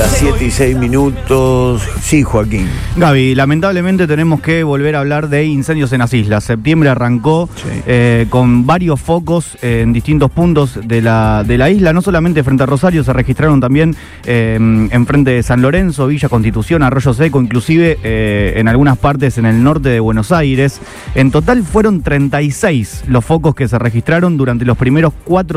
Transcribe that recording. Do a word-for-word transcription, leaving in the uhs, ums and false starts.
Las siete y seis minutos. Sí, Joaquín. Gaby, lamentablemente tenemos que volver a hablar de incendios en las islas. Septiembre arrancó sí. eh, con varios focos eh, en distintos puntos de la, de la isla, no solamente frente a Rosario, se registraron también eh, en frente de San Lorenzo, Villa Constitución, Arroyo Seco, inclusive eh, en algunas partes en el norte de Buenos Aires. En total fueron treinta y seis los focos que se registraron durante los primeros cuatro